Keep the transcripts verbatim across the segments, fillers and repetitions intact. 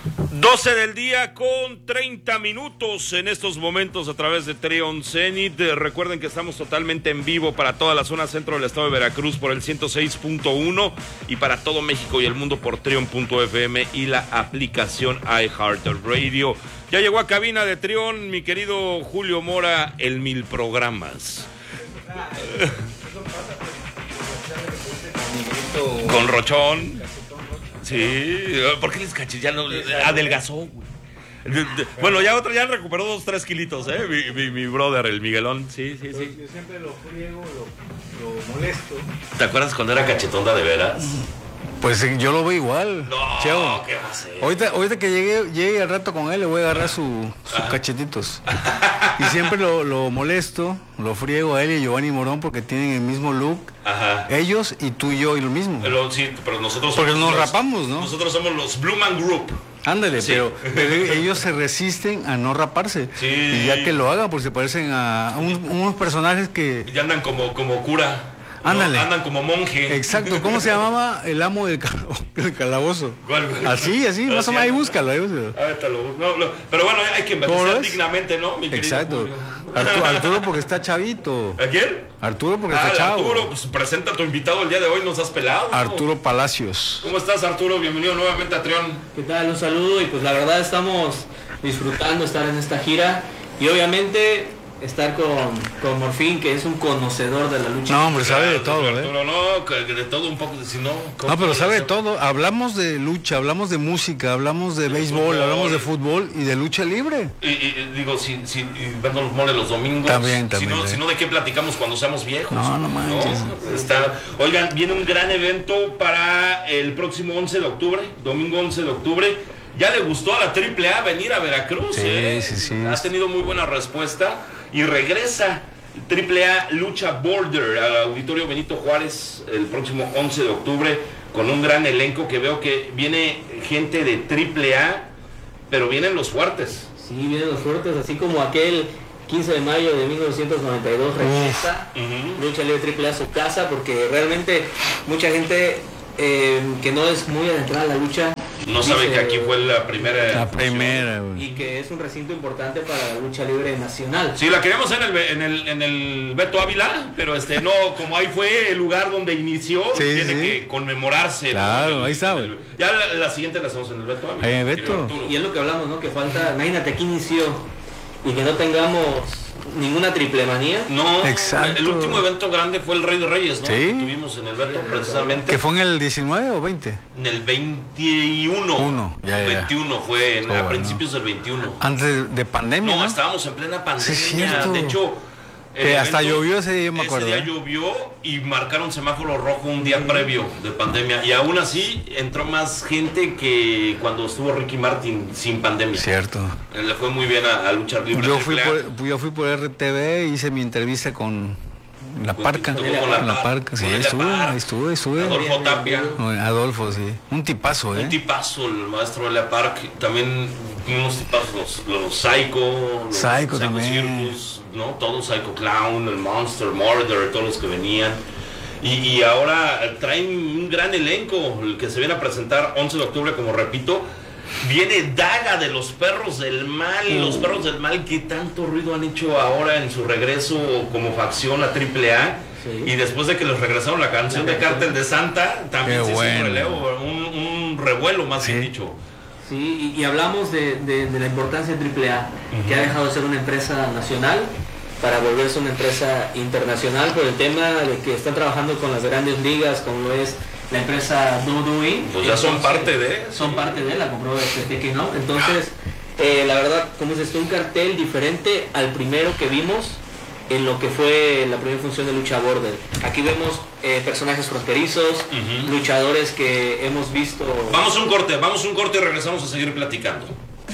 doce del día con treinta minutos en estos momentos a través de Trion Zenit. Recuerden que estamos totalmente en vivo para toda la zona centro del estado de Veracruz por el ciento seis punto uno y para todo México y el mundo por Trion punto f m y la aplicación iHeartRadio. Ya llegó a cabina de Trion mi querido Julio Mora, el Mil Programas. Con Rochón. Sí, ¿por qué les caché? Ya no, adelgazó, güey. Bueno, ya otro, ya recuperó dos, tres kilitos, ¿eh? Mi, mi, mi brother, el Miguelón. Sí, sí, sí. Yo siempre lo friego, lo, lo molesto. ¿Te acuerdas cuando era cachetonda de veras? Pues yo lo veo igual. No, Cheo, ¿qué va a hacer? Ahorita, ahorita que llegue, llegue al rato con él, le voy a agarrar su, sus Ajá. cachetitos. Y siempre lo, lo molesto, lo friego a él y a Giovanni Morón porque tienen el mismo look. Ajá. Ellos y tú y yo y lo mismo. Pero, sí, pero nosotros Porque somos nos los, rapamos, ¿no? Nosotros somos los Blue Man Group. Ándale, Sí. pero, pero ellos se resisten a no raparse. Sí. Y ya que lo hagan, pues se parecen a un- unos personajes que... Y andan como, como cura. ¿no? Ándale. Andan como monje. Exacto, ¿cómo se llamaba el amo del, cal- del calabozo? ¿Cuál, güey? Así, así, más o menos, ahí búscalo, ahí búscalo. Ahorita lo- no, no, pero bueno, hay que ¿Cómo envejecer ves? dignamente, ¿no? Mi querido Exacto. Julio? Arturo, Arturo porque está chavito. ¿A quién? Arturo porque Ah, está chavo. Arturo, pues presenta a tu invitado el día de hoy, nos has pelado. ¿no? Arturo Palacios. ¿Cómo estás, Arturo? Bienvenido nuevamente a Trion. ¿Qué tal? Un saludo y pues la verdad estamos disfrutando estar en esta gira y obviamente estar con, con Morfín, que es un conocedor de la lucha. No, hombre, sabe de todo, ¿eh? Arturo, no, que de todo un poco, si no... ¿cómo No, pero no sabe de le todo. Hablamos de lucha, hablamos de música, hablamos de béisbol, fútbol. hablamos de fútbol y de lucha libre. Y, y- y digo, si, si y vendo los moles los domingos. También, también, Si no, sí. si no, ¿de qué platicamos cuando seamos viejos? No, no manches. Está, oigan, viene un gran evento para el próximo once de octubre, domingo once de octubre. Ya le gustó a la triple A venir a Veracruz, Sí, ¿eh? sí, sí. Ha tenido muy buena respuesta y regresa triple A Lucha Border al Auditorio Benito Juárez el próximo once de octubre con un gran elenco que veo que viene gente de triple A, pero vienen los fuertes. Sí, vienen los fuertes, así como aquel quince de mayo de mil novecientos noventa y dos regresa Ujú. Lucha Libre Triple A a su casa, porque realmente mucha gente eh, que no es muy adentrada a la lucha No sabe dice- que aquí fue la primera. La primera, güey. y que es un recinto importante para la lucha libre nacional. Sí, la queríamos en el, en el, en el Beto Ávila, pero este no, como ahí fue el lugar donde inició, Sí, tiene sí. que conmemorarse. Claro, ¿no? ahí está, El- güey. Ya la, la siguiente la hacemos en el Beto Ávila. Ahí en el Beto. Querido Arturo. Y es lo que hablamos, ¿no? Que falta, imagínate, aquí inició y que no tengamos ninguna triple manía. No, Exacto. el último evento grande fue el Rey de Reyes, ¿no? Sí. Que tuvimos en el Beto precisamente. ¿Que fue en el diecinueve o veinte? En el veintiuno. Uno, ya, ya, ya. veintiuno fue, en- Oh, a bueno. principios del veintiuno. Antes de, de pandemia, No, ¿no? estábamos en plena pandemia. Sí, es cierto. De hecho, el Que hasta evento- llovió ese día, yo me acuerdo, Ese ¿eh? día llovió y marcaron semáforo rojo un día previo de pandemia. Y aún así entró más gente que cuando estuvo Ricky Martin sin pandemia. Cierto. Eh, Le fue muy bien a, a luchar libre. Yo fui, triple A. por, yo fui por R T V, hice mi entrevista con La Parca. Tocó Con con La Par- Parca, sí, con ahí La estuve, Par. ahí estuve, estuve. Adolfo Tapia. Adolfo, sí. Un tipazo, ¿eh? Un tipazo, el maestro Elia Park. También unos tipazos, los, los Psycho, los Psycho también. Circus, ¿no? Todos, Psycho Clown, el Monster, Murder, todos los que venían. Y, y ahora traen un gran elenco, el que se viene a presentar once de octubre, como repito. Viene Daga de los Perros del Mal, Uh. los Perros del Mal que tanto ruido han hecho ahora en su regreso como facción a triple A. Sí. Y después de que les regresaron la canción La de canción. Cártel de Santa, también Qué se hizo bueno. un relevo, un, un revuelo más bien Sí. dicho. Sí, y, y hablamos de, de- de la importancia de triple A, que ha dejado de ser una empresa nacional para volverse una empresa internacional por el tema de que están trabajando con las grandes ligas, como es la empresa W W E. Pues ya son Entonces, parte de... Son parte de, la compró este Tekken, ¿no? Entonces, eh, la verdad, como dices tú, un cartel diferente al primero que vimos en lo que fue la primera función de Lucha Border. Aquí vemos eh, personajes fronterizos, Ujú. luchadores que hemos visto... Vamos a un corte, vamos a un corte y regresamos a seguir platicando.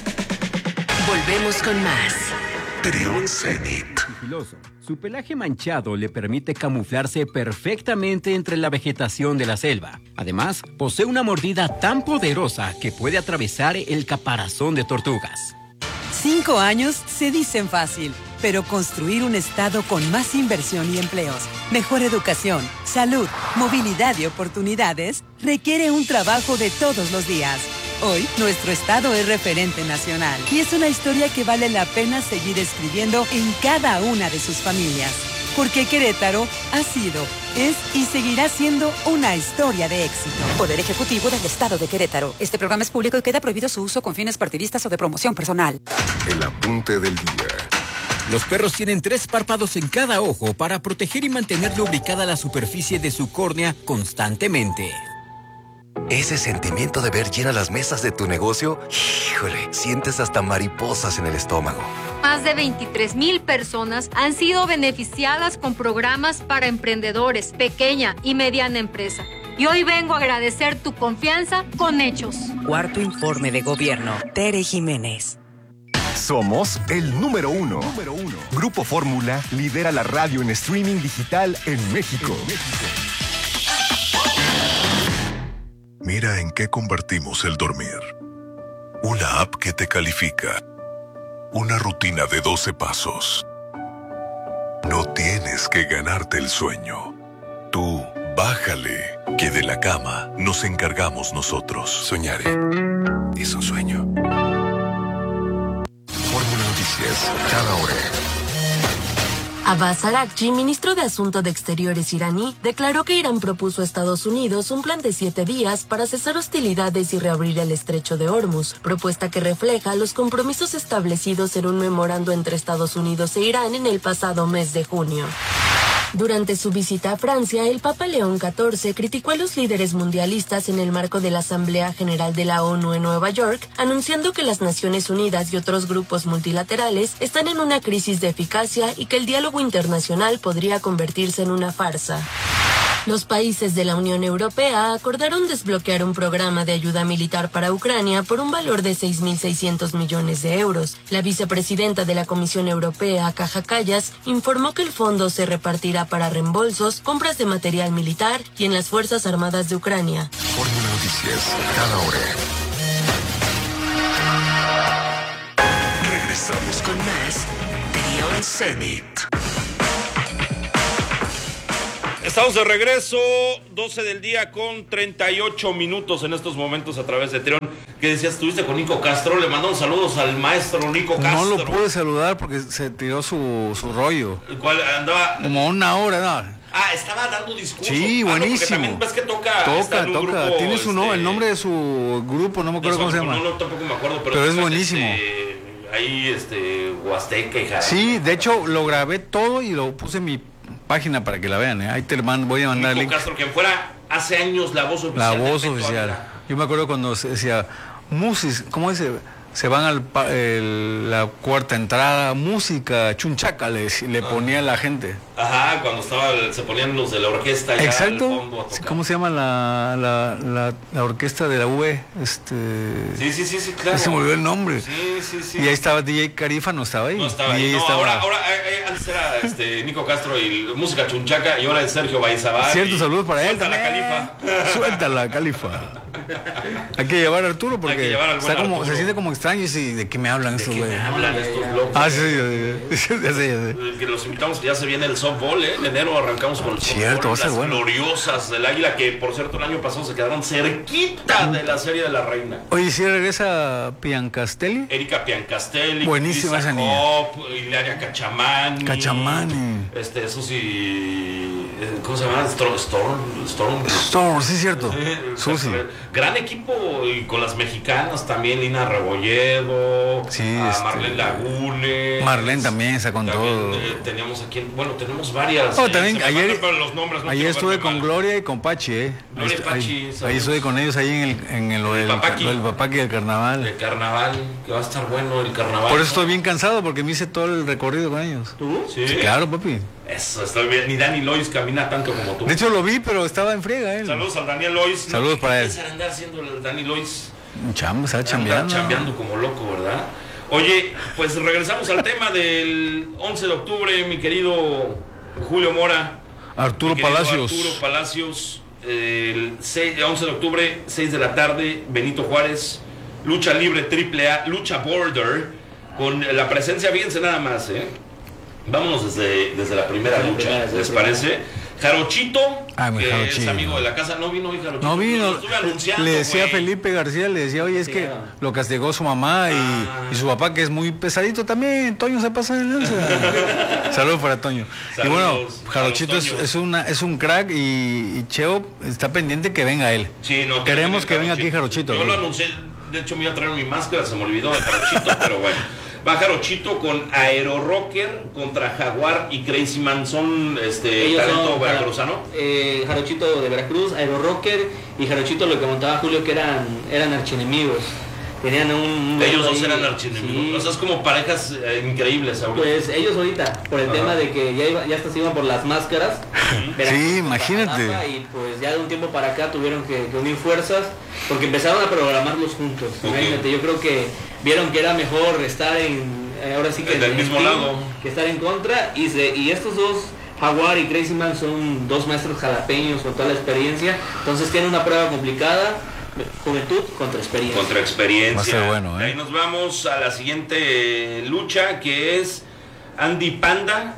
Volvemos con más. Trion Zenit. Sigiloso. Su pelaje manchado le permite camuflarse perfectamente entre la vegetación de la selva. Además, posee una mordida tan poderosa que puede atravesar el caparazón de tortugas. Cinco años se dicen fácil, pero construir un estado con más inversión y empleos, mejor educación, salud, movilidad y oportunidades requiere un trabajo de todos los días. Hoy, nuestro estado es referente nacional y es una historia que vale la pena seguir escribiendo en cada una de sus familias. Porque Querétaro ha sido, es y seguirá siendo una historia de éxito. Poder Ejecutivo del Estado de Querétaro. Este programa es público y queda prohibido su uso con fines partidistas o de promoción personal. El apunte del día. Los perros tienen tres párpados en cada ojo para proteger y mantener lubricada la superficie de su córnea constantemente. Ese sentimiento de ver llenas las mesas de tu negocio, híjole, sientes hasta mariposas en el estómago. Más de veintitrés mil personas han sido beneficiadas con programas para emprendedores, pequeña y mediana empresa. Y hoy vengo a agradecer tu confianza con hechos. Cuarto informe de gobierno. Tere Jiménez. Somos el número uno. número uno. Grupo Fórmula lidera la radio en streaming digital en México. En México. Mira en qué convertimos el dormir. Una app que te califica. Una rutina de doce pasos. No tienes que ganarte el sueño. Tú, bájale, que de la cama nos encargamos nosotros. Soñaré. Es un sueño. Fórmula Noticias, cada hora. Abbas Araghchi, ministro de Asuntos de Exteriores iraní, declaró que Irán propuso a Estados Unidos un plan de siete días para cesar hostilidades y reabrir el estrecho de Hormuz, propuesta que refleja los compromisos establecidos en un memorando entre Estados Unidos e Irán en el pasado mes de junio. Durante su visita a Francia, el Papa León catorce criticó a los líderes mundialistas en el marco de la Asamblea General de la ONU en Nueva York, anunciando que las Naciones Unidas y otros grupos multilaterales están en una crisis de eficacia y que el diálogo internacional podría convertirse en una farsa. Los países de la Unión Europea acordaron desbloquear un programa de ayuda militar para Ucrania por un valor de seis mil seiscientos millones de euros. La vicepresidenta de la Comisión Europea, Kaja Kallas, informó que el fondo se repartirá para reembolsos, compras de material militar y en las Fuerzas Armadas de Ucrania. Fórmula Noticias, cada hora. Regresamos con más Trión Zenit. Estamos de regreso, doce del día con treinta y ocho minutos en estos momentos a través de Trión. ¿Qué decías? ¿Estuviste con Nico Castro? Le mandamos saludos al maestro Nico Castro. No lo pude saludar porque se tiró su, su rollo. ¿El cual andaba? Como una hora, ¿no? Ah, estaba dando discursos. Sí, ah, buenísimo. No, también ves que toca. Toca, toca. Grupo, Tiene su este, nombre, el nombre de su grupo, no me acuerdo cómo se llama. No, no, tampoco me acuerdo, pero, pero es toca, buenísimo. Este, ahí, este, Huasteca y Jalisco. Sí, de hecho, lo grabé todo y lo puse en mi página para que la vean, ¿eh? Ahí te mando, voy a mandar Nico el link. Castro, quien fuera hace años la voz oficial. La voz oficial. Yo me acuerdo cuando se decía, Musis, ¿cómo dice? Se van al el, la cuarta entrada, música, chunchaca, le, le ah. ponía la gente. Ajá, cuando estaba se ponían los de la orquesta allá exacto. al fondo a tocar. ¿Cómo se llama la, la, la, la orquesta de la U E? Este... Sí, sí, sí, sí, claro. Se me olvidó el nombre. Sí, sí, sí. Y ahí estaba D J Carifa, no estaba ahí. No estaba ahí. No, estaba... ahora, ahora eh, antes era este, Nico Castro y música chunchaca y ahora es Sergio Baizabal. Cierto, saludos para él. Suelta la Califa. Suelta la Califa. Hay que llevar a Arturo porque está como, Arturo. se siente como extraño y si, ¿de qué me hablan estos güeyes? hablan estos locos? Ah, sí, sí, sí, ya sé, ya sé. Que los invitamos, que ya se viene el softball, ¿eh? En enero arrancamos con el softball. Cierto, va a ser las bueno. gloriosas del Águila, que por cierto el año pasado se quedaron cerquita de la Serie de la Reina. Oye, ¿sí regresa Piancastelli? Erika Piancastelli. Buenísima esa niña. Hilaria Cachamani. Cachamani. Este, eso sí. ¿Cómo se llama? Storm. Storm. Storm, Storm sí, es cierto. Sí, Susi. Gran equipo y con las mexicanas también, Lina Rebolledo, sí, a este, Marlene Lagunes. Marlene también está con también, todo. Eh, teníamos aquí, bueno, tenemos varias. Oh, eh, también, ayer los nombres, no ayer estuve con mal. Gloria y con Pachi, ¿eh? Gloria y Pachi, ahí, ahí estuve con ellos ahí en el, en el, el, Papaqui. el Papaqui del carnaval. El carnaval, que va a estar bueno el carnaval. Por eso estoy bien cansado porque me hice todo el recorrido con ellos. ¿Tú? Sí. Sí, claro, papi. Eso, estoy bien. Ni Dani Lois camina tanto como tú. De hecho lo vi, pero estaba en friega él. Saludos al Daniel Lois. Saludos ¿No? para él. ¿Qué andar haciendo el Dani Lois? Chamba, estaba chambeando. chambeando. chambeando como loco, ¿verdad? Oye, pues regresamos al tema del once de octubre, mi querido Julio Mora. Arturo Palacios. Arturo Palacios, el once de octubre, seis de la tarde, Benito Juárez, lucha libre triple A, lucha border, con la presencia, fíjense nada más, ¿eh? Vámonos desde, desde la primera lucha, ¿les parece? Jarochito, ah, que Jarochito. es amigo de la casa, no vino hoy Jarochito. No vino, lo estuve anunciando, le decía güey. Felipe García, le decía, oye, es Sí, que no. lo castigó su mamá y, Ah. y su papá, que es muy pesadito también. Toño se pasa de lanza. Saludos para Toño. Saludos y bueno, a Jarochito los es, Toños. es, una, es un crack y, y Cheo está pendiente que venga él. Sí, no, Queremos que venga Jarochito. aquí Jarochito. Yo ¿no? lo anuncié, de hecho me iba a traer mi máscara, se me olvidó de Jarochito, pero bueno. Va Jarochito con Aero Rocker contra Jaguar y Crazy Man. Son este, Ellos talento son veracruzano. Eh, Jarochito de Veracruz, Aero Rocker y Jarochito, lo que contaba Julio, que eran, eran archienemigos. Tenían un... Ellos dos ahí, eran archienemigos. sí. O sea, es como parejas eh, increíbles ahorita. Pues ellos ahorita, por el Ajá. tema de que ya, iba, ya hasta se iban por las máscaras. Veracruz, Sí, imagínate. Jalapa, y pues ya de un tiempo para acá tuvieron que, que unir fuerzas porque empezaron a programarlos juntos. Ok. Imagínate, yo creo que vieron que era mejor estar en, eh, ahora sí que Del en mismo team lado. que estar en contra, y, se, y estos dos, Jaguar y Crazy Man, son dos maestros jalapeños con toda la experiencia, entonces tienen una prueba complicada. Juventud contra experiencia. Contra experiencia. Va a ser bueno, ¿eh? Ahí nos vamos a la siguiente lucha, que es Andy Panda,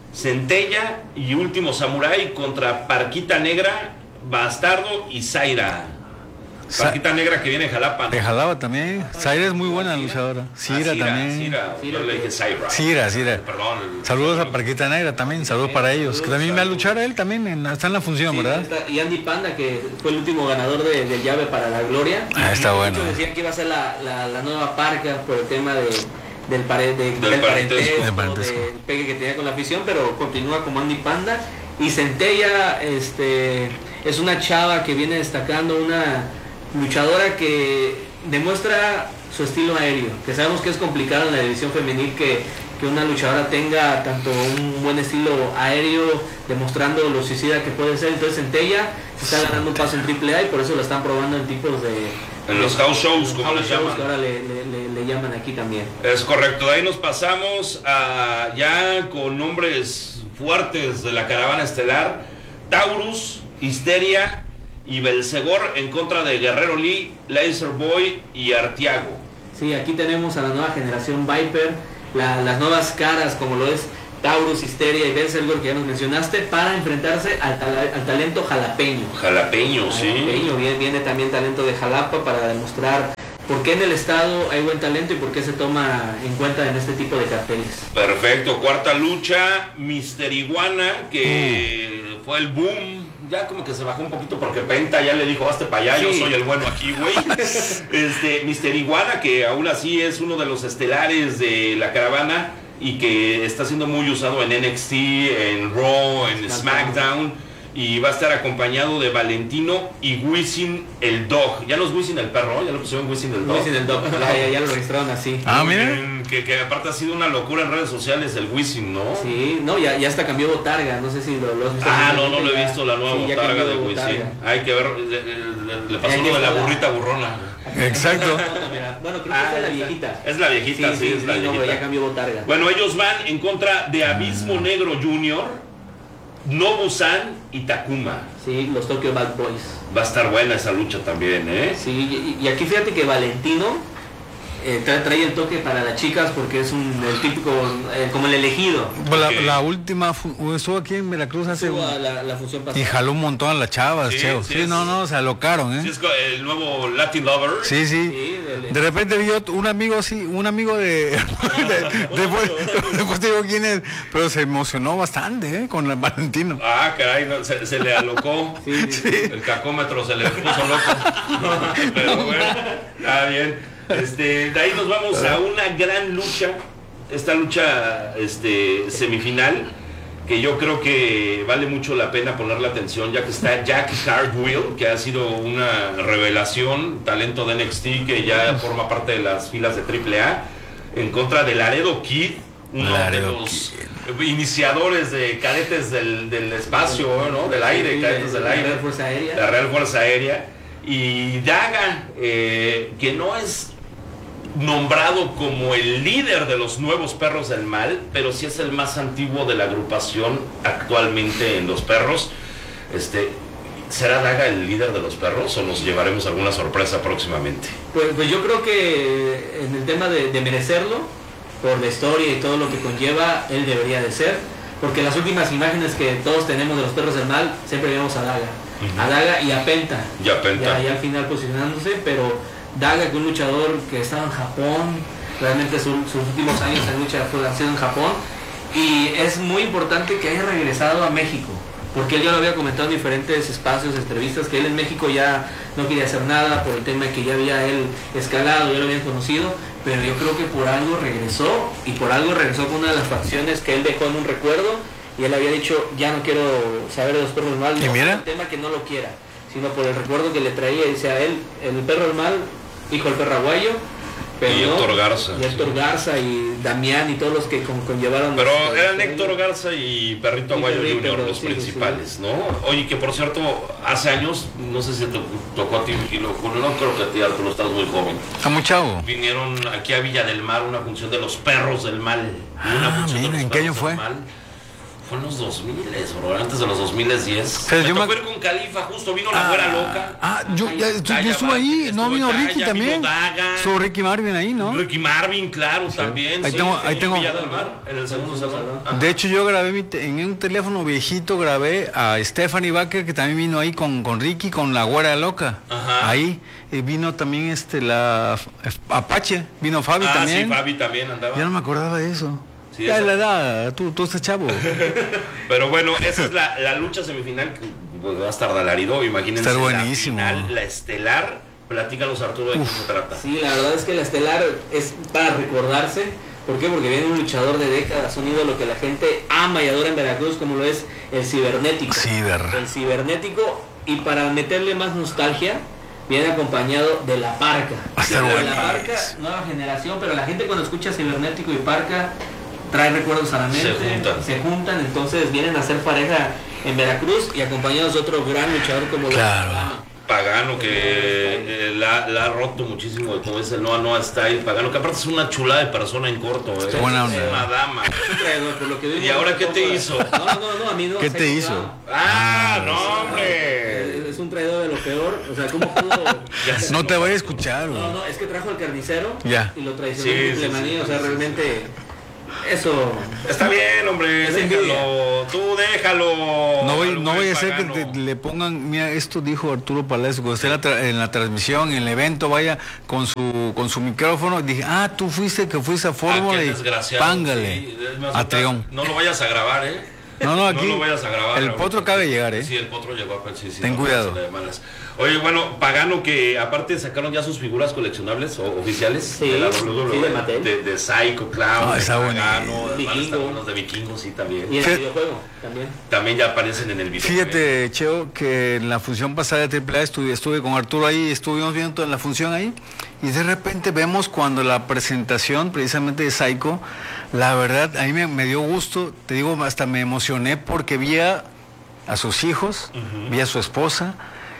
Centella y Último Samurai contra Parquita Negra, Bastardo y Zaira. Sa- Parquita Negra que viene de Jalapa, ¿no? De Jalaba también. Zaira es muy buena luchadora. Cira Ah, también. Cira, yo le dije Zaira. Cira, Cira. Perdón. Saludos a Parquita Negra también, saludos para ellos. Que también va a luchar él también, en- está en la función, Sí, ¿verdad? está- y Andy Panda, que fue el último ganador de, de llave para la gloria. Ah, está bueno. Muchos decían que iba a ser la, la, la nueva Parca por el tema de, del, pare, de- Del del parentesco. parentesco, Del parentesco. del pegue que tenía con la afición, pero continúa como Andy Panda. Y Centella este, es una chava que viene destacando, una luchadora que demuestra su estilo aéreo, que sabemos que es complicado en la división femenil que, que una luchadora tenga tanto un buen estilo aéreo, demostrando lo suicida que puede ser. Entonces Centella se está ganando un paso en triple A y por eso la están probando en tipos de... En los house shows, como house les shows, llaman. que ahora le, le- le- le llaman aquí también. Es correcto, de ahí nos pasamos a ya con nombres fuertes de la caravana estelar: Taurus, Histeria y Belcegor en contra de Guerrero Lee, Laser Boy y Artiago. Sí, aquí tenemos a la nueva generación Viper, la- las nuevas caras como lo es Taurus, Histeria y Belcegor, que ya nos mencionaste, para enfrentarse al, tala- al talento jalapeño. Jalapeño, sí. Jalapeño, viene, viene también talento de Jalapa para demostrar por qué en el estado hay buen talento y por qué se toma en cuenta en este tipo de carteles. Perfecto, cuarta lucha, Mister Iguana, que fue el boom. Ya como que se bajó un poquito porque Penta ya le dijo, hazte para allá, yo Sí. soy el bueno aquí, güey. Este, Mister Iguana, que aún así es uno de los estelares de la caravana y que está siendo muy usado en N X T, en Raw, en SmackDown. Y va a estar acompañado de Valentino y Wisin el Dog. Ya no es Wisin el perro, ya lo pusieron Wisin el Dog. Wisin el Dog, ya, ya- ya lo registraron así. Ah, Muy mira. bien, Que, que aparte ha sido una locura en redes sociales el Wisin, ¿no? Sí, no, ya, ya hasta cambió Botarga, no sé si lo, lo has visto. Ah, no, no lo he visto la nueva Sí, ya botarga cambió de Botarga. Wisin. Hay que ver, le, le- le pasó Hay que lo de la ver la- burrita burrona. Exacto. Mira, bueno, creo que Ah, esa es la esa- viejita. Es la viejita, sí, es la no, viejita. ya cambió Botarga. Bueno, ellos van en contra de Abismo Negro Junior, Nobu-san y Takuma. Sí, los Tokyo Bad Boys. Va a estar buena esa lucha también, ¿eh? Sí, y, y aquí fíjate que Valentino eh, trae, trae el toque para las chicas porque es un el típico, eh, como el elegido. Pues la, Ok. la última fu- estuvo aquí en Veracruz hace Estuvo un- a la, la función pasada. y jaló un montón a las chavas, Sí, Cheo. sí, Sí, es- no, no, se alocaron, Sí, ¿eh? es co- el nuevo Latin Lover. Sí, sí. Sí, del- De repente vi otro- un amigo así, un amigo de... de- después, después te digo quién es, pero se emocionó bastante, ¿eh? Con el Valentino. Ah, caray, no, se, se le alocó. Sí, sí, El cacómetro se le puso loco. Pero bueno, está bien. Este, de ahí nos vamos a una gran lucha. Esta lucha este, semifinal, que yo creo que vale mucho la pena ponerle atención, ya que está Jack Hardwheel, que ha sido una revelación, talento de N X T, que ya forma parte de las filas de triple A, en contra de Laredo Kid, uno Laredo de los iniciadores de cadetes del, del espacio, ¿no? Del aire, Sí, cadetes del la aire. Real Fuerza Aérea. La Real Fuerza Aérea. Y Daga, eh, que no es nombrado como el líder de los nuevos perros del mal, pero sí es el más antiguo de la agrupación actualmente en los perros. Este, ¿será Daga el líder de los perros o nos llevaremos alguna sorpresa próximamente? Pues, pues yo creo que en el tema de, de merecerlo, por la historia y todo lo que conlleva, él debería de ser. porque las últimas imágenes que todos tenemos de los perros del mal, siempre vemos a Daga, uh-huh. a Daga y a Penta, y a Penta. Ya, ya al final posicionándose, pero Daga, que un luchador que estaba en Japón, realmente su, sus últimos años en lucha han sido en Japón, y es muy importante que haya regresado a México, porque él ya lo había comentado en diferentes espacios, entrevistas, que él en México ya no quería hacer nada por el tema de que ya había él escalado, ya lo habían conocido, pero yo creo que por algo regresó, y por algo regresó con una de las facciones que él dejó en un recuerdo, y él había dicho, ya no quiero saber de los perros del mal, no por el tema que no lo quiera, sino por el recuerdo que le traía, y dice a él, el perro del mal, hijo del perro aguayo, pero y Héctor Garza. Y Héctor Garza y Damián y todos los que con, conllevaron. Pero los, eran Héctor Garza y Perrito Aguayo Junior los sí, principales, sí. ¿no? Oye, que por cierto, hace años, no sé si te tocó a ti, y lo, no creo que a ti, Arturo, estás muy joven. A muy chavo. Vinieron aquí a Villa del Mar una función de los perros del mal. Una ah, función mira, de los ¿en qué año fue? Mal. Fue en los dos mil, bro, antes de los dos mil diez. Pero me yo tocó me... ir con Califa, justo vino la güera loca. Ah, yo, ya, yo, yo estuve ahí, no vino Talla, Ricky también. Su Ricky Marvin ahí, ¿no? Ricky Marvin, claro, sí. también. Ahí sí, tengo, sí, ahí tengo. Villa del Mar, en el segundo salón. De hecho, yo grabé mi te en un teléfono viejito, grabé a Stephanie Baker, que también vino ahí con, con Ricky, con la güera loca. Ajá. Ahí. Y vino también este, la Apache, vino Fabi ah, también. Sí, Fabi también andaba. Ya no me acordaba de eso. Sí, ya la edad, tú, tú estás chavo. Pero bueno, esa es la, la lucha semifinal que pues, va a estar de alarido, imagínense. Está buenísimo. La final, la estelar, platícanos Arturo de qué se trata. Sí, la verdad es que la estelar es para recordarse. ¿Por qué? Porque viene un luchador de décadas, un ídolo que la gente ama y adora en Veracruz, como lo es el Cibernético. Ciber. El Cibernético, y para meterle más nostalgia, viene acompañado de La Parca. Hasta de La Parca, nueva generación, pero la gente cuando escucha Cibernético y Parca trae recuerdos a la mente, se juntan, se juntan entonces vienen a ser pareja en Veracruz y acompañados de otro gran luchador como claro. Pagano. Pagano, que eh, la, la ha roto muchísimo, como es el Noa Noa Style. Pagano, que aparte es una chulada de persona en corto, ¿eh? Es buena es una dama. Por lo que ¿Y ahora qué te hizo? No, no, no, a mí no. ¿Qué te hizo? Ah, no, hombre. Es un traidor de lo peor. O sea, ¿cómo pudo? No te voy a escuchar, No, no, es que trajo al carnicero ya. y lo traicionó sí, en sí, sí, manía, sí, o sea, sí, realmente. Sí. Eso está bien, hombre, es déjalo, envidia. tú déjalo. No voy, no voy a hacer que te, le pongan, mira, esto dijo Arturo Palacio, cuando esté en la, tra en la transmisión, en el evento, vaya con su con su micrófono, dije, ah, tú fuiste, que fuiste a Fórmula y pángale, sí, a Trión. No lo vayas a grabar, ¿eh? No, no, aquí no lo vayas a grabar. El potro acaba de llegar, ¿eh? Sí, el potro llegó a sí, sí, ten no, cuidado. Oye, bueno, Pagano, que aparte sacaron ya sus figuras coleccionables o oficiales sí, de la W W E, sí, de Mattel, de, de Psycho Clown, ah, de Pagano, Vikingo. los de Vikingos, sí, también. Y en el videojuego también. También ya aparecen en el video. Fíjate, Cheo, que en la función pasada de Triple A estuve, estuve con Arturo ahí, estuvimos viendo toda la función ahí, y de repente vemos cuando la presentación precisamente de Psycho, la verdad, a mí me, me dio gusto, te digo, hasta me emocioné porque vi a, a sus hijos, uh-huh. vi a su esposa,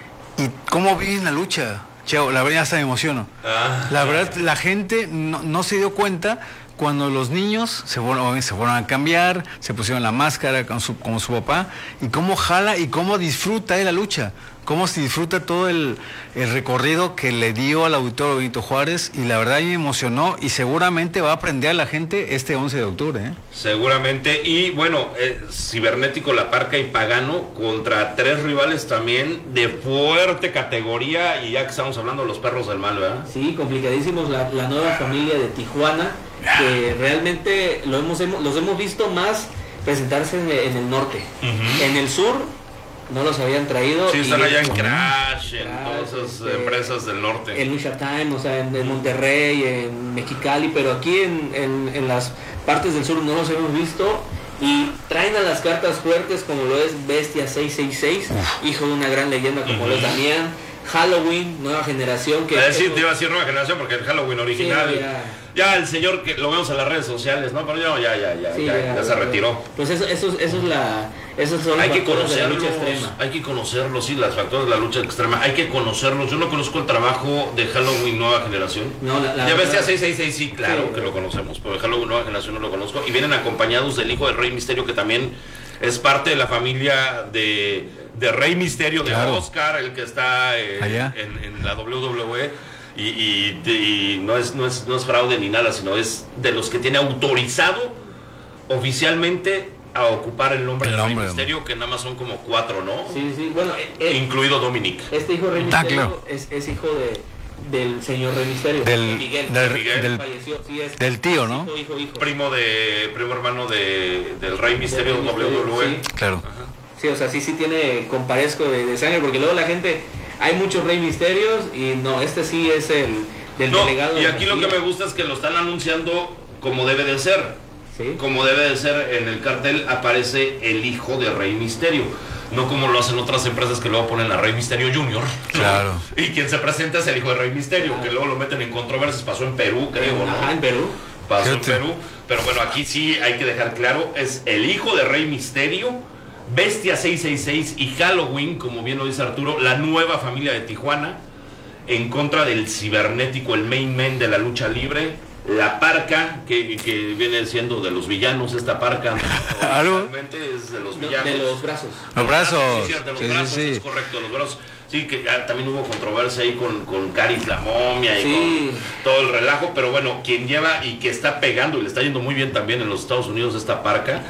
y cómo viven la lucha, Cheo, la verdad hasta me emociono. Ah, la verdad, la gente no, no se dio cuenta cuando los niños se fueron, se fueron a cambiar, se pusieron la máscara con su, como su papá, y cómo jala y cómo disfruta de la lucha, cómo se disfruta todo el, el recorrido que le dio al auditorio Benito Juárez, y la verdad me emocionó, y seguramente va a aprender a la gente este once de octubre. ¿eh? Seguramente, y bueno, eh, Cibernético, La Parca y Pagano contra tres rivales también de fuerte categoría, y ya que estamos hablando de los perros del mal, ¿verdad? Sí, complicadísimos, la, la nueva familia de Tijuana, que realmente lo hemos, hemos, los hemos visto más presentarse en, en el norte. Uh-huh. En el sur no los habían traído. Sí, están y allá en Crash, Crash, en todas esas este, empresas del norte. En Lucha Time, o sea, en, en Monterrey, en Mexicali, pero aquí en, en, en las partes del sur no los hemos visto. Y traen a las cartas fuertes como lo es Bestia seiscientos sesenta y seis, hijo de una gran leyenda como uh-huh. lo es Damián. Halloween, nueva generación. Que es decir, te iba a decir nueva generación porque el Halloween original, sí, ya, ya el señor que lo vemos en las redes sociales, ¿no? Pero ya, ya, ya, ya, sí, ya, ya, ya se retiró. Pues eso, eso, eso es la, esos son hay los que conocerlos, de la lucha extrema. Hay que conocerlos, sí, los factores de la lucha extrema, hay que conocerlos. Yo no conozco el trabajo de Halloween nueva generación. No, la, la ya Bestia seiscientos sesenta y seis, sí, claro sí, que lo conocemos, pero el Halloween nueva generación no lo conozco. Y vienen acompañados del hijo del Rey Misterio, que también es parte de la familia de, de Rey Misterio, de claro. Oscar, el que está eh, en, en la W W E. Y, y, y no, es, no, es, no es fraude ni nada, sino es de los que tiene autorizado oficialmente a ocupar el nombre el de Rey nombre, Misterio, que nada más son como cuatro, ¿no? Sí, sí, bueno, eh, incluido Dominic. Este hijo Rey Ah, Misterio claro. es, es hijo de del señor Rey Misterio, Del- Miguel, del- Miguel del- falleció, sí, es, del tío, ¿no? Hijo, hijo, hijo. Primo de primo hermano de del Rey Misterio Del Rey W W E. Misterio, sí. Claro. Sí, o sea, sí, sí tiene comparezco de, de sangre, porque luego la gente, hay muchos Rey Misterios y no, este sí es el del No, delegado. y de aquí lo que García. me gusta es que lo están anunciando como debe de ser. Sí. Como debe de ser, en el cartel aparece el hijo de Rey Misterio. No como lo hacen otras empresas que luego ponen a Rey Misterio junior Claro. Y quien se presenta es el hijo de Rey Misterio, Claro. que luego lo meten en controversias. Pasó en Perú, creo, ¿no? Ajá, en Perú. Pasó Fíjate. en Perú. Pero bueno, aquí sí hay que dejar claro, es el hijo de Rey Misterio, Bestia seiscientos sesenta y seis y Halloween, como bien lo dice Arturo, la nueva familia de Tijuana, en contra del cibernético, el main man de la lucha libre. La Parca, que, que viene siendo de los villanos, esta Parca Algo. realmente es de los No, villanos. de los brazos. Los brazos. Sí, cierto, los Sí, sí, brazos, sí. es correcto, los brazos. Sí, que ah, también hubo controversia ahí con, con Caris la momia y Sí. con todo el relajo, pero bueno, quien lleva y que está pegando y le está yendo muy bien también en los Estados Unidos esta Parca,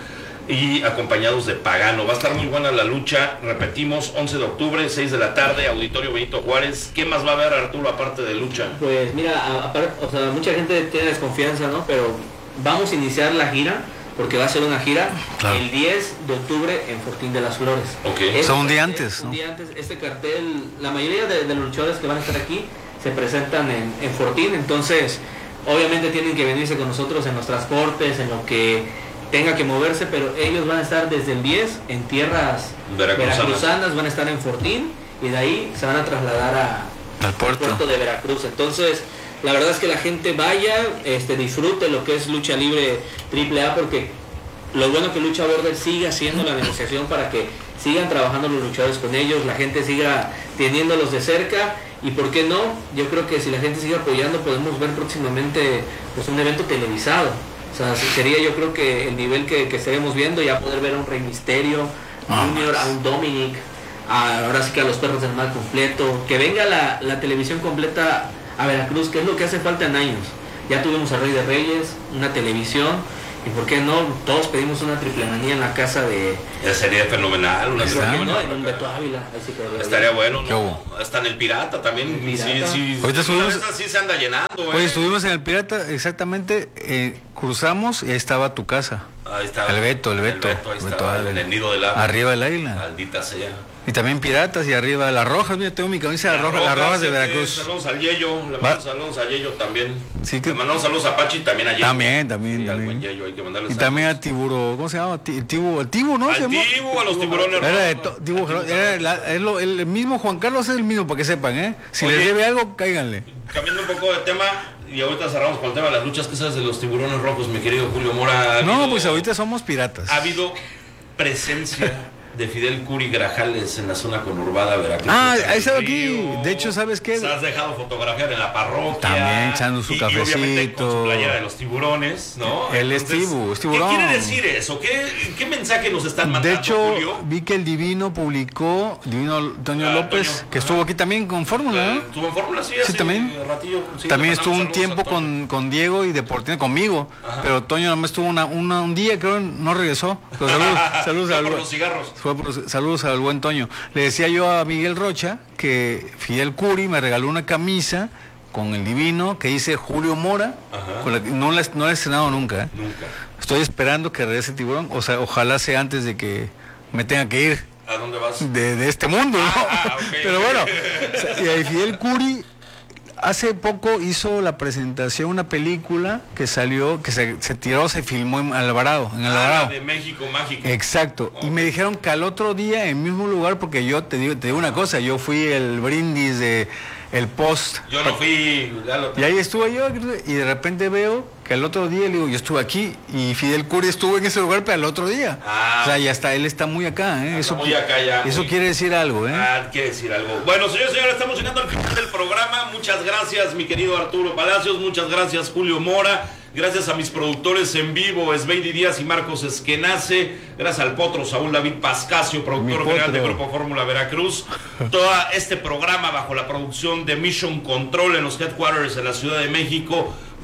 y acompañados de Pagano. Va a estar muy buena la lucha, repetimos, once de octubre, seis de la tarde, Auditorio Benito Juárez. ¿Qué más va a haber, Arturo, aparte de lucha? Pues mira, a- aparte, o sea, mucha gente tiene desconfianza, ¿no? Pero vamos a iniciar la gira, porque va a ser una gira Claro. el diez de octubre en Fortín de las Flores. Ok. Este O sea, un día cartel- antes, Un ¿no? día antes, este cartel, la mayoría de, de los luchadores que van a estar aquí se presentan en, en Fortín, entonces obviamente tienen que venirse con nosotros en los transportes, en lo que tenga que moverse, pero ellos van a estar desde el diez en tierras Veracruzanas. veracruzanas, van a estar en Fortín y de ahí se van a trasladar a, Al puerto. puerto de Veracruz. Entonces, la verdad es que la gente vaya, este, disfrute lo que es lucha libre triple A, porque lo bueno que Lucha Border siga haciendo la negociación para que sigan trabajando los luchadores con ellos, la gente siga teniéndolos de cerca, y por qué no, yo creo que si la gente sigue apoyando podemos ver próximamente pues un evento televisado. O sea, sería yo creo que el nivel que, que estaremos viendo, ya poder ver a un Rey Misterio, Junior, a un Dominic, a- ahora sí que a los Perros del Mal completo, que venga la, la televisión completa a Veracruz, que es lo que hace falta en años. Ya tuvimos a Rey de Reyes, una televisión, y por qué no, todos pedimos una triple manía en la casa de... Ya sería fenomenal, una Está. triple ¿no? manía. En un Beto Ávila, ahí sí que- Estaría bueno, ¿Qué ¿no? hubo? Hasta en el Pirata también. El Pirata. Sí, sí. Ahorita subimos- Una de esas sí se anda llenando, ¿eh? Oye, estuvimos en el Pirata, exactamente, eh, cruzamos y ahí estaba tu casa. Ahí está. El Beto, el Beto. ahí Beto estaba, Ávila. en el nido del ave. Arriba del águila. Maldita sea. Y también Piratas y arriba las Rojas. Mira, tengo mi camisa de las Rojas, las Rojas de sí, Veracruz. Saludos al Yeyo, le Va. mandamos saludos a Yeyo también. Sí, que- Le mandamos saludos a Pachi y también a Yeyo. También, también, Sí, al también. buen Yeyo, hay que mandarle Y saludos. también a Tiburo, ¿cómo se llama? Ti- Tibu, el Tibu, ¿no? ¿Se Al llama? Tibu, a los tiburones Era de rojos. to- Tibu, era la- es lo- el mismo Juan Carlos es el mismo, para que sepan, ¿eh? Si Oye. les debe algo, cáiganle. Cambiando un poco de tema, y ahorita cerramos con el tema de las luchas. ¿Qué sabes de los tiburones rojos, mi querido Julio Mora? ¿Ha No, habido- pues ahorita somos piratas. Ha habido presencia de Fidel Curi Grajales en la zona conurbada Veracruz. Ah, en el ha estado río. aquí. De hecho, ¿sabes qué? Se has dejado fotografiar en la parroquia. También echando su y, y obviamente cafecito. con su playera de los tiburones, ¿no? Él es tibu, es tiburón. ¿Qué quiere decir eso? ¿Qué, qué mensaje nos están mandando, De hecho, Julio? vi que el Divino publicó, Divino Toño Ah, López, Toño, que ajá. estuvo aquí también con Fórmula, ¿no? Estuvo en Fórmula, sí, Sí, hace también. un ratillo. Sí, También le estuvo un mandamos tiempo saludos a Toño. con, con Diego y Deportivo, conmigo, Ajá. pero Toño nada más estuvo una, una- un día, creo, no regresó. Pero saludos, saludos, Fue al, por los cigarros. fue por- saludos al buen Toño. Le decía yo a Miguel Rocha que Fidel Curi me regaló una camisa con el Divino que dice Julio Mora, Ajá. con la que no la, no la he estrenado nunca. ¿eh? Nunca. Estoy esperando que regrese el Tiburón, o sea, ojalá sea antes de que me tenga que ir ¿A dónde vas? de, de este mundo, ¿no? Ah, ok, Pero ok. bueno, o sea, y ahí Fidel Curi hace poco hizo la presentación, una película que salió, que se, se tiró, se filmó en Alvarado, en Ah, Alvarado. la de México Mágico. Exacto. Y me dijeron que al otro día, en el mismo lugar, porque yo te digo, te digo una cosa, yo fui el brindis de el post. Yo no fui. ya lo- Y ahí estuve yo, y de repente veo que al otro día, le digo, yo estuve aquí, y Fidel Curi estuvo en ese lugar, pero al otro día. Ah. O sea, ya está, él está muy acá, ¿eh? Eso, muy acá ya, eso muy- quiere decir algo, ¿eh? Ah, quiere decir algo. Bueno, señores y señores, estamos llegando al final del programa. Muchas gracias, mi querido Arturo Palacios. Muchas gracias, Julio Mora. Gracias a mis productores en vivo, Esbeidi Díaz y Marcos Esquenace. Gracias al potro Saúl David Pascasio, productor Mi general de potro. Grupo Fórmula Veracruz. Todo este programa bajo la producción de Mission Control en los headquarters en la Ciudad de México.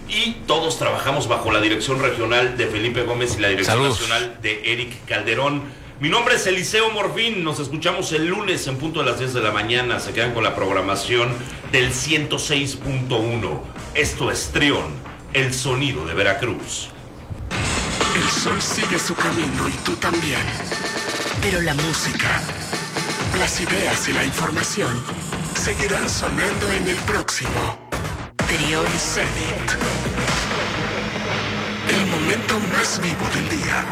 y todos trabajamos bajo la dirección regional de Felipe Gómez y la dirección Saludos. nacional de Eric Calderón. Mi nombre es Eliseo Morfín, nos escuchamos el lunes en punto de las diez de la mañana, se quedan con la programación del ciento seis punto uno. Esto es Trión, el sonido de Veracruz. El sol sigue su camino y tú también. Pero la música, las ideas y la información seguirán sonando en el próximo Trión Zenit. El momento más vivo del día.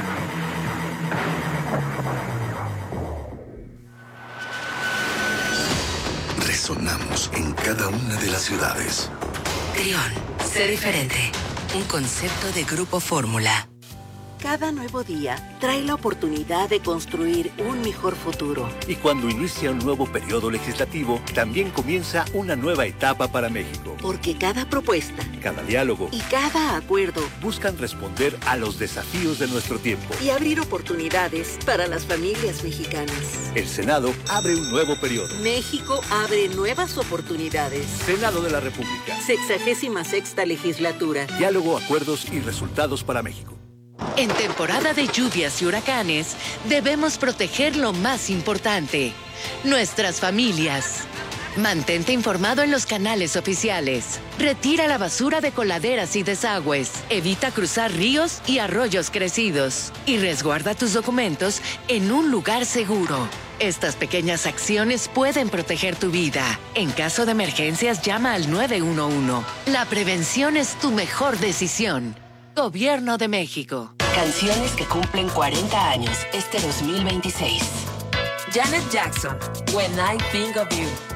Resonamos en cada una de las ciudades. Trión, sé diferente. Un concepto de Grupo Fórmula. Cada nuevo día trae la oportunidad de construir un mejor futuro. Y cuando inicia un nuevo periodo legislativo, también comienza una nueva etapa para México. Porque cada propuesta, cada diálogo y cada acuerdo buscan responder a los desafíos de nuestro tiempo y abrir oportunidades para las familias mexicanas. El Senado abre un nuevo periodo. México abre nuevas oportunidades. Senado de la República. Sexagésima sexta legislatura. Diálogo, acuerdos y resultados para México. En temporada de lluvias y huracanes, debemos proteger lo más importante, nuestras familias. Mantente informado en los canales oficiales. Retira la basura de coladeras y desagües. Evita cruzar ríos y arroyos crecidos. Y resguarda tus documentos en un lugar seguro. Estas pequeñas acciones pueden proteger tu vida. En caso de emergencias, llama al nueve uno uno. La prevención es tu mejor decisión. Gobierno de México. Canciones que cumplen cuarenta años este dos mil veintiséis. Janet Jackson, When I Think of You.